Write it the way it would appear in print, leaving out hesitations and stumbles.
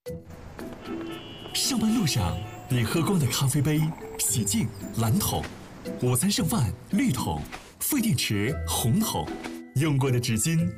上班路上，你喝光的咖啡杯、洗净蓝桶，午餐剩饭绿桶，废电池红桶，用过的纸巾